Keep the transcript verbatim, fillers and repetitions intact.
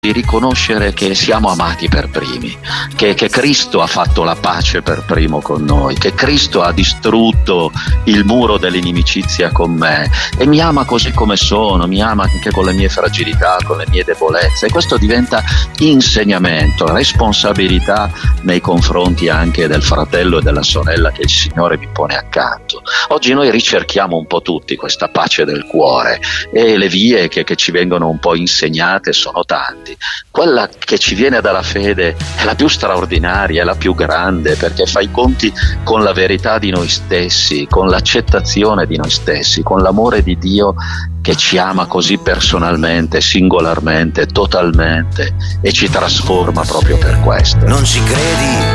di riconoscere che siamo amati per primi, che, che Cristo ha fatto la pace per primo con noi, che Cristo ha distrutto il muro dell'inimicizia con me e mi ama così come sono, mi ama anche con le mie fragilità, con le mie debolezze, e questo diventa insegnamento, responsabilità nei confronti anche del fratello e della sorella che il Signore mi pone accanto. Oggi noi ricerchiamo un po' tutti questa pace del cuore e le vie che, che ci vengono un po' insegnate sono tanti. Quella che ci viene dalla fede è la più straordinaria, è la più grande, perché fa i conti con la verità di noi stessi, con l'accettazione di noi stessi, con l'amore di Dio che ci ama così personalmente, singolarmente, totalmente, e ci trasforma proprio per questo. Non ci credi?